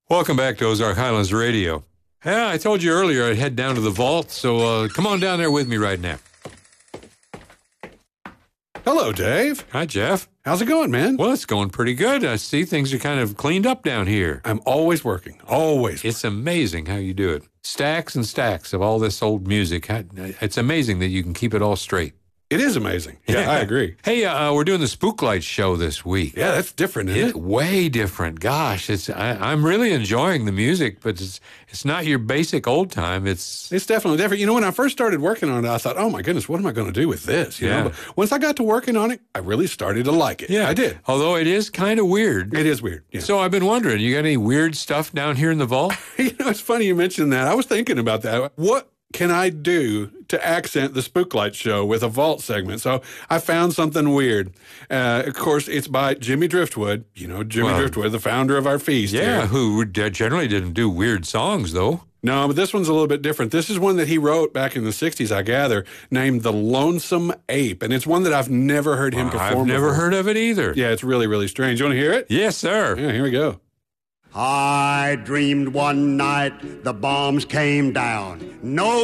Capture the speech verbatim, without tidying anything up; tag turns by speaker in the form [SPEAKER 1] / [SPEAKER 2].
[SPEAKER 1] Welcome back to Ozark Highlands Radio. Yeah, I told you earlier I'd head down to the vault, so uh, come on down there with me right now.
[SPEAKER 2] Hello, Dave.
[SPEAKER 1] Hi, Jeff.
[SPEAKER 2] How's it going, man?
[SPEAKER 1] Well, it's going pretty good. I see things are kind of cleaned up down here.
[SPEAKER 2] I'm always working, always.
[SPEAKER 1] It's amazing how you do it. Stacks and stacks of all this old music. It's amazing that you can keep it all straight.
[SPEAKER 2] It is amazing. Yeah, yeah. I agree.
[SPEAKER 1] Hey, uh, we're doing the Spooklight show this week.
[SPEAKER 2] Yeah, that's different, isn't
[SPEAKER 1] it's
[SPEAKER 2] it?
[SPEAKER 1] Way different. Gosh, it's I, I'm really enjoying the music, but it's it's not your basic old time. It's
[SPEAKER 2] it's definitely different. You know, when I first started working on it, I thought, oh my goodness, what am I going to do with this? You
[SPEAKER 1] yeah.
[SPEAKER 2] know, but once I got to working on it, I really started to like it.
[SPEAKER 1] Yeah,
[SPEAKER 2] I did.
[SPEAKER 1] Although it is kind of weird.
[SPEAKER 2] It is weird. Yeah.
[SPEAKER 1] So I've been wondering, you got any weird stuff down here in the vault?
[SPEAKER 2] You know, it's funny you mentioned that. I was thinking about that. What can I do to accent the Spooklight show with a vault segment? So I found something weird. Uh, of course, it's by Jimmy Driftwood. You know, Jimmy
[SPEAKER 1] well,
[SPEAKER 2] Driftwood, the founder of our feast.
[SPEAKER 1] Yeah,
[SPEAKER 2] here.
[SPEAKER 1] who generally didn't do weird songs, though.
[SPEAKER 2] No, but this one's a little bit different. This is one that he wrote back in the sixties, I gather, named The Lonesome Ape. And it's one that I've never heard him
[SPEAKER 1] well,
[SPEAKER 2] perform
[SPEAKER 1] I've never
[SPEAKER 2] before.
[SPEAKER 1] heard of it either.
[SPEAKER 2] Yeah, it's really, really strange. You want to hear it?
[SPEAKER 1] Yes, sir.
[SPEAKER 2] Yeah, here we go.
[SPEAKER 3] I dreamed one night the bombs came down. No